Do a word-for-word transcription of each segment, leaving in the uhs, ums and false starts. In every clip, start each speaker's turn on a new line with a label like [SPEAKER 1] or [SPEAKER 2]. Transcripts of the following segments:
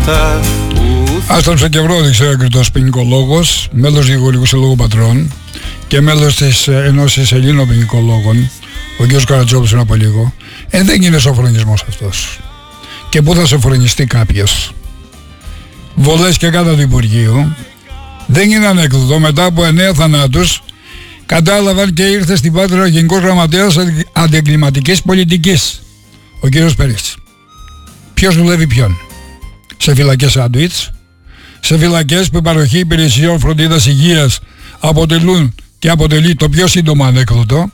[SPEAKER 1] βήματα που...
[SPEAKER 2] Άστον Σακευρόδη, έγκριτος ποινικολόγος, μέλος Γεωργικού Συλλόγου Πατρών και μέλος της Ενώσης Ελλήνων Ποινικολόγων, ο κ. Καρατζόπουλος πριν από λίγο. Ε, δεν είναι σοφρονισμός αυτός. Και πού θα σοφρονιστεί κάποιος? Βολές και κάτω του Υπουργείου. Δεν είναι ανέκδοτο. Μετά από εννέα θανάτους κατάλαβαν και ήρθε στην Πάτρα ο Γενικός Γραμματέας Αντιεγκληματικής Πολιτικής, ο κ. Περίς. Ποιος δουλεύει ποιον? Σε φυλακές σάντουιτς, σε φυλακές που η παροχή υπηρεσιών φροντίδας υγείας αποτελούν και αποτελεί το πιο σύντομο ανέκδοτο,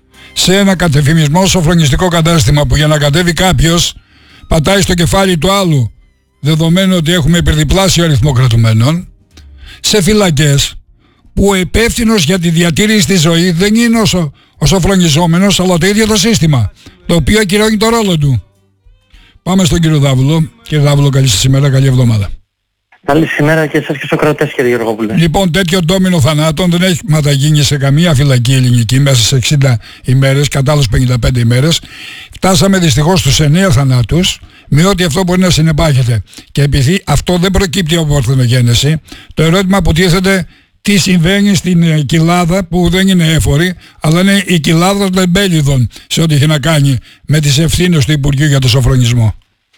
[SPEAKER 2] σε ένα κατεφημισμό σοφρονιστικό κατάστημα που για να κατέβει κάποιος πατάει στο κεφάλι του άλλου, δεδομένου ότι έχουμε υπερδιπλάσιο αριθμό κρατουμένων, σε φυλακές που ο υπεύθυνος για τη διατήρηση της ζωής δεν είναι όσο, ο σοφρονιζόμενος, αλλά το ίδιο το σύστημα, το οποίο ακυρώνει το ρόλο του. Πάμε στον κύριο Δάβουλο. Κύριε Δάβουλο, καλή σας ημέρα, καλή εβδομάδα.
[SPEAKER 3] Καλή ημέρα και εσάς και στους ακροατές, κύριε Γεωργόπουλε.
[SPEAKER 2] Λοιπόν, τέτοιο ντόμινο θανάτων δεν έχει ματαγίνει σε καμία φυλακή ελληνική μέσα σε εξήντα ημέρες, κατά άλλους πενήντα πέντε ημέρες. Φτάσαμε δυστυχώς στους εννέα θανάτους, με ό,τι αυτό μπορεί να συνεπάγεται. Και επειδή αυτό δεν προκύπτει από παρθενογένεση, το ερώτημα που τίθεται, τι συμβαίνει στην κοιλάδα που δεν είναι έφορη, αλλά είναι η κοιλάδα των εμπέλιδων σε ό,τι έχει να κάνει με τις ευθύνες του Υπουργείου για το σοφρονισμό.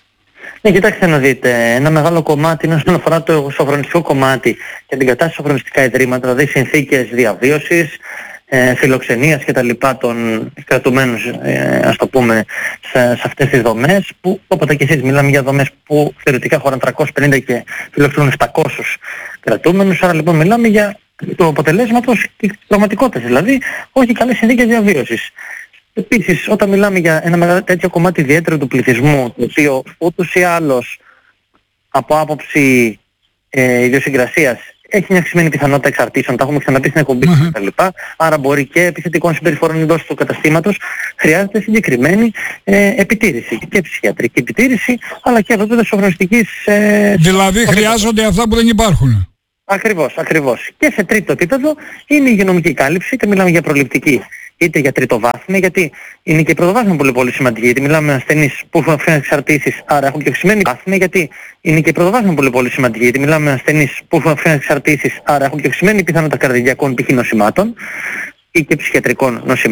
[SPEAKER 3] Ναι, κοιτάξτε να δείτε, ένα μεγάλο κομμάτι είναι όσον αφορά το σοφρονιστικό κομμάτι και την κατάσταση σοφρονιστικά ιδρύματα, δηλαδή συνθήκες διαβίωσης, ε, φιλοξενίας και τα λοιπά των κρατουμένων, ε, ας το πούμε, σε, σε αυτές τις δομές, που όποτε και εσείς μιλάμε για δομές που θεωρητικά χωράνε τριακόσιους πενήντα και φιλοξενούν επτακόσιους κρατούμενους, άρα λοιπόν μιλάμε για το αποτελέσματος της πραγματικότητας, δηλαδή όχι καλές συνθήκες διαβίωσης. Επίσης, όταν μιλάμε για ένα μεγάλο τέτοιο κομμάτι ιδιαίτερο του πληθυσμού, το οποίο ούτως ή άλλως από άποψη ε, ιδιοσυγκρασίας έχει μια αυξημένη πιθανότητα εξαρτήσεων, τα έχουμε ξαναπεί στην εκπομπή mm-hmm. κτλ. Άρα μπορεί και επιθετικών συμπεριφορών εντός του καταστήματος, χρειάζεται συγκεκριμένη ε, επιτήρηση και ψυχιατρική επιτήρηση, αλλά και επίπεδο σοφρονιστικής... Ε,
[SPEAKER 2] δηλαδή χρειάζονται αυτά που δεν υπάρχουν.
[SPEAKER 3] Ακριβώς, ακριβώς. Και σε τρίτο επίπεδο είναι η υγειονομική κάλυψη, είτε μιλάμε για προληπτική είτε για τριτοβάθμια, γιατί είναι και η πρωτοβάθμια πολύ πολύ σημαντική, γιατί μιλάμε με ασθενείς που έχουν αυξημένες εξαρτήσεις, άρα έχουν και αυξημένη βάθμια, γιατί είναι και η πρωτοβάθμια πολύ πολύ σημαντική, γιατί μιλάμε με ασθενείς που έχουν αυξημένες εξαρτήσεις, άρα έχουν και αυξημένη πιθανότητα καρδιακών π.χ. νοσημάτων ή και ψυχιατρικών νοσημάτων.